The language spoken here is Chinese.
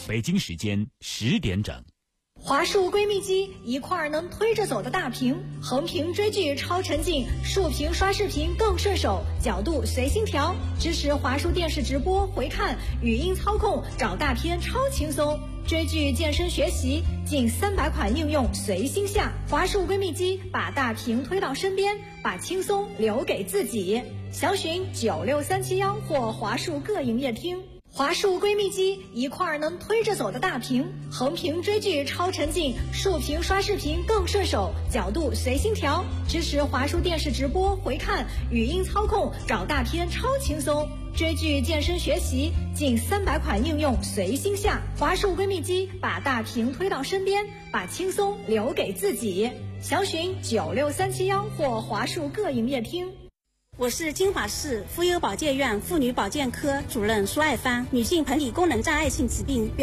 北京时间10点整。 华数闺蜜机，一块能推着走的大屏，横屏追剧超沉浸，竖屏刷视频更顺手，角度随心调，支持华数电视直播回看，语音操控，找大片超轻松。追剧、健身、学习，近300款应用随心下。华数闺蜜机，把大屏推到身边，把轻松留给自己。详询96371或华数各营业厅。华数闺蜜机，一块能推着走的大屏，横屏追剧超沉浸，竖屏刷视频更顺手，角度随心调，支持华数电视直播回看，语音操控，找大片超轻松。追剧、健身、学习，近300款应用随心下。华数闺蜜机，把大屏推到身边，把轻松留给自己。详询96371或华数各营业厅。 我是金华市妇幼保健院妇女保健科主任苏爱芳。女性盆底功能障碍性疾病